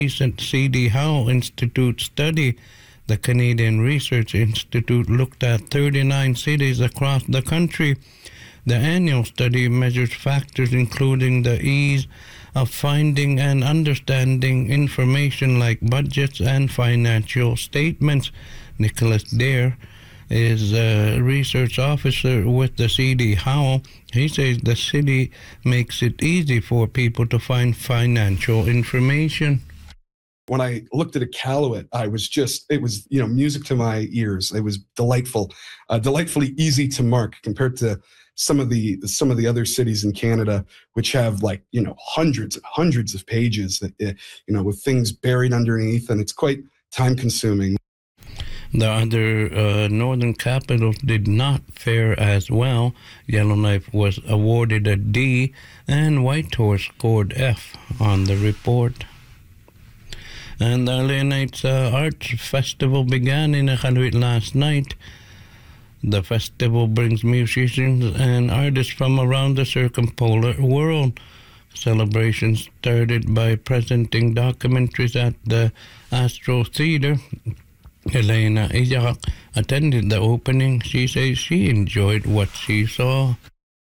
recent C.D. Howe Institute study, the Canadian Research Institute looked at 39 cities across the country. The annual study measures factors including the ease of finding and understanding information like budgets and financial statements. Nicholas Dare is a research officer with the C.D. Howe. He says the city makes it easy for people to find financial information. When I looked at Iqaluit, it was music to my ears. It was delightful, delightfully easy to mark compared to some of the other cities in Canada, which have hundreds and hundreds of pages that, with things buried underneath, and it's quite time consuming. The other northern capitals did not fare as well. Yellowknife was awarded a D, and Whitehorse scored F on the report. And the LA Nights Arts Festival began in Iqaluit last night. The festival brings musicians and artists from around the circumpolar world. Celebrations started by presenting documentaries at the Astro Theatre. Elena Isaac attended the opening. She says she enjoyed what she saw.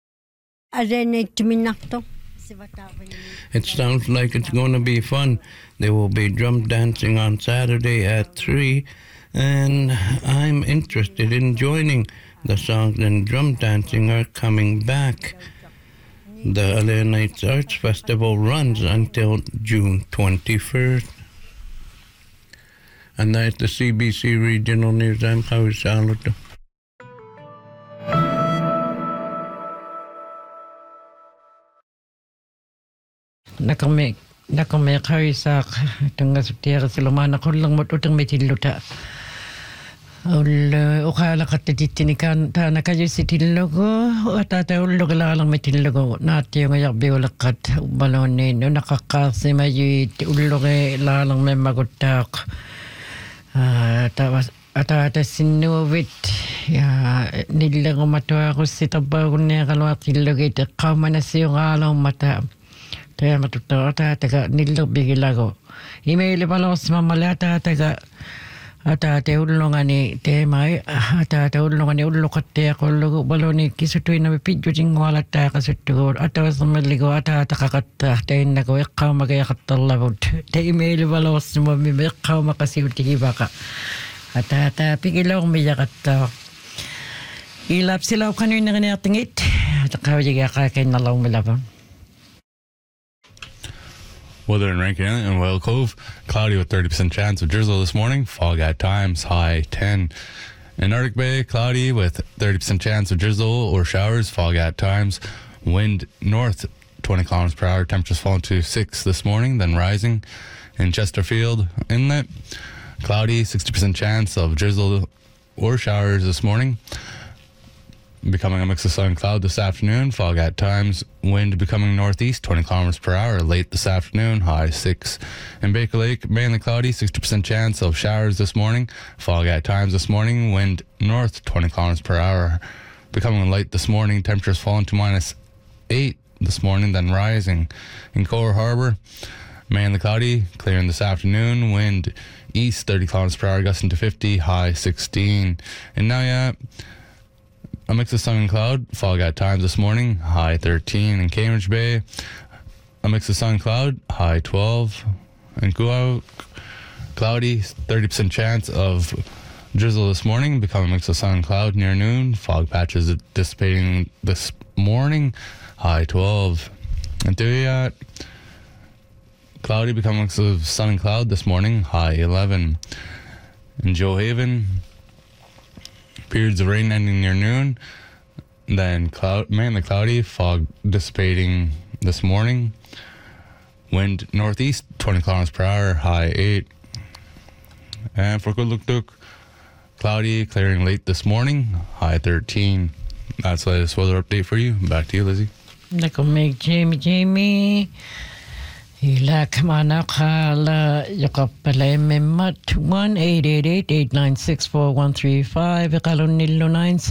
It sounds like it's going to be fun. There will be drum dancing on Saturday at 3, and I'm interested in joining. The songs and drum dancing are coming back. The LA Nights Arts Festival runs until June 21st. And that's the CBC Regional News. I'm Howie Saluto. Nakame Karisak, Tungasutera Silomana Kulang Motutang Metiluta. Ukala Katitinikan, Tanakaji City logo, Atata Ulogala Metilogo, not young Biolakat, Balone, Nunakaka, Semaji, Uloge, Lalang Memagotak. Atata Sinovit, Nilago Matua, Sitabagun, Galwati, Kamanasiong Mata. Matuta taga nilo bigilago. Email balos mamalata taga ata te ulongani te mai ata te ulongani ulokate ko logo baloni kisutu na pidjo jingwala ta kasutu ata samaligo ata takakata te nako ikama ga yakatallabut te email balos mo mi ikama kasiuti baka ata pigilaw mi yakata ilap sila kanu na nginatingit takawiga ka kay nalaw milabon. Weather in Rankin Inlet and Whale Cove, cloudy with 30% chance of drizzle this morning, fog at times, high 10. In Arctic Bay, cloudy with 30% chance of drizzle or showers, fog at times, wind north 20 kilometers per hour, temperatures falling to 6 this morning, then rising. In Chesterfield Inlet, cloudy, 60% chance of drizzle or showers this morning, becoming a mix of sun and cloud this afternoon, fog at times, wind becoming northeast 20 kilometers per hour late this afternoon, high 6. In Baker Lake, mainly cloudy, 60% chance of showers this morning, fog at times this morning, wind north 20 kilometers per hour, becoming light this morning, temperatures falling to -8 this morning, then rising. In Core Harbor, mainly cloudy, clearing this afternoon, wind east 30 kilometers per hour, gusting to 50, high 16. In Nauyat, a mix of sun and cloud, fog at times this morning, high 13. In Cambridge Bay, a mix of sun and cloud, high 12. In Kuauk, cloudy, 30% chance of drizzle this morning, becoming a mix of sun and cloud near noon. Fog patches dissipating this morning, high 12. In Tuyat, cloudy, becoming a mix of sun and cloud this morning, high 11. In Joe Haven, periods of rain ending near noon, then mainly cloudy, fog dissipating this morning, wind northeast 20 kilometers per hour, high 8. And for Kuluktuk, cloudy, clearing late this morning, high 13. That's the latest weather update for you. Back to you, Lizzie. Nako make Jamie. Ila kamana kala yakapale memat 1-888-896-4135 ikalon nilo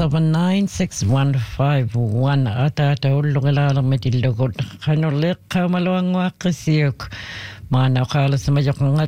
979-6151 atata ulungala metilogod kanolek kamaluang wakasiyok Mga nakala sa mayok nga